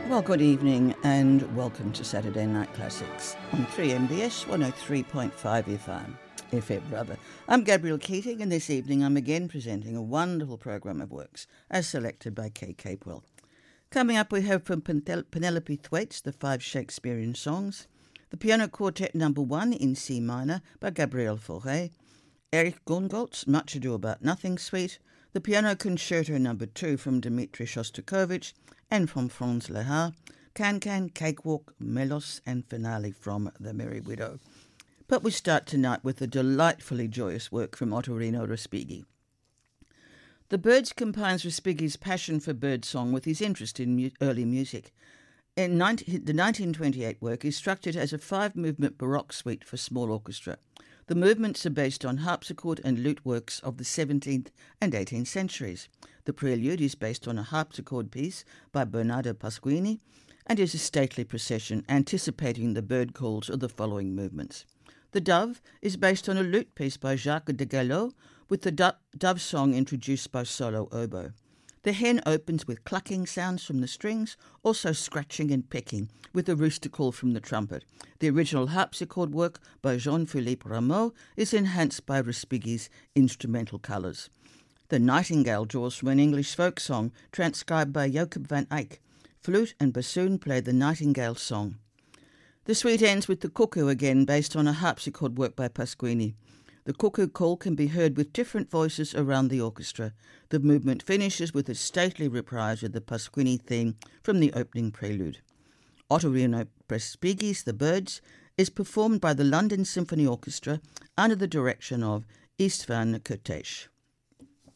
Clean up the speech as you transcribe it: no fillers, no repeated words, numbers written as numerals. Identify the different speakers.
Speaker 1: Well, good evening and welcome to Saturday Night Classics on 3MBS 103.5 FM. I'm Gabrielle Keating, and this evening I'm again presenting a wonderful program of works as selected by Kay Capewell. Coming up, we have from Penelope Thwaites the 5 Shakespearean songs, the Piano Quartet No. 1 in C minor by Gabriel Fauré, Erich Gungolt's Much Ado About Nothing Suite, the Piano Concerto No. 2 from Dmitri Shostakovich, and from Franz Lehár, Can-Can, Cakewalk, Melos, and finale from The Merry Widow. But we start tonight with a delightfully joyous work from Ottorino Respighi. The Birds combines Respighi's passion for birdsong with his interest in early music. The 1928 work is structured as a 5-movement Baroque suite for small orchestra. The movements are based on harpsichord and lute works of the 17th and 18th centuries. The prelude is based on a harpsichord piece by Bernardo Pasquini and is a stately procession anticipating the bird calls of the following movements. The Dove is based on a lute piece by Jacques de Gallo, with the dove song introduced by solo oboe. The Hen opens with clucking sounds from the strings, also scratching and pecking, with a rooster call from the trumpet. The original harpsichord work by Jean-Philippe Rameau is enhanced by Respighi's instrumental colours. The Nightingale draws from an English folk song transcribed by Jacob van Eyck. Flute and bassoon play the Nightingale song. The suite ends with the Cuckoo again, based on a harpsichord work by Pasquini. The cuckoo call can be heard with different voices around the orchestra. The movement finishes with a stately reprise of the Pasquini theme from the opening prelude. Ottorino Respighi's The Birds is performed by the London Symphony Orchestra under the direction of István Kertész.